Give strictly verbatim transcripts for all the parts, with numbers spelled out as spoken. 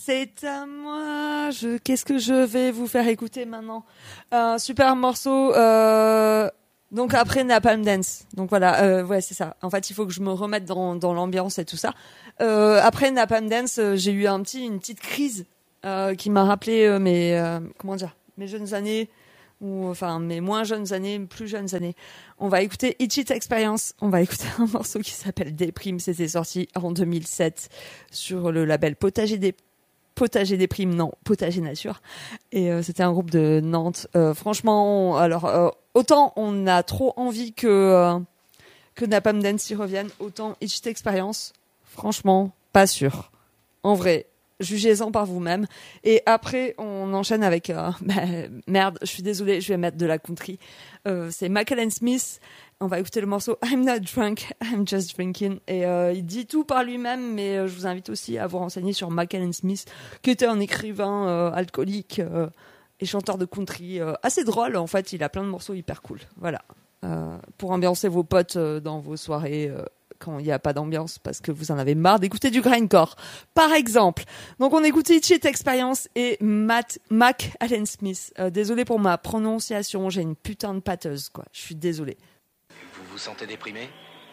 c'est à moi. Je, qu'est-ce que je vais vous faire écouter maintenant? Un super morceau. Euh, donc après Napalm Dance. Donc voilà, euh, ouais, c'est ça. En fait, il faut que je me remette dans, dans l'ambiance et tout ça. Euh, après Napalm Dance, euh, j'ai eu un petit, une petite crise euh, qui m'a rappelé euh, mes, euh, comment dire, mes jeunes années. Ou enfin mes moins jeunes années, plus jeunes années. On va écouter Itch It Experience. On va écouter un morceau qui s'appelle Déprime. C'était sorti en deux mille sept sur le label Potager des Potager Déprime, non, Potager Nature. Et euh, c'était un groupe de Nantes. Euh, franchement, alors euh, autant on a trop envie que euh, que Napalm Dance y revienne, autant Itch It Experience, franchement, pas sûr. En vrai. Jugez-en par vous-même. Et après, on enchaîne avec... Euh, bah, merde, je suis désolée, je vais mettre de la country. Euh, c'est Macallan Smith. On va écouter le morceau I'm not drunk, I'm just drinking. Et euh, il dit tout par lui-même, mais euh, je vous invite aussi à vous renseigner sur Macallan Smith, qui était un écrivain euh, alcoolique euh, et chanteur de country. Euh, assez drôle, en fait. Il a plein de morceaux hyper cool. Voilà. Euh, pour ambiancer vos potes euh, dans vos soirées... Euh, quand il n'y a pas d'ambiance parce que vous en avez marre d'écouter du grindcore, par exemple. Donc on écoute Itch It Experience et Matt, Mac Allen Smith. Euh, désolé pour ma prononciation, j'ai une putain de pâteuse, quoi. Je suis désolé. Vous vous sentez déprimé?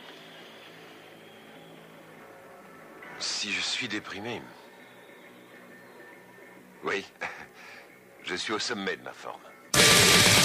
Si je suis déprimé... Oui, je suis au sommet de ma forme.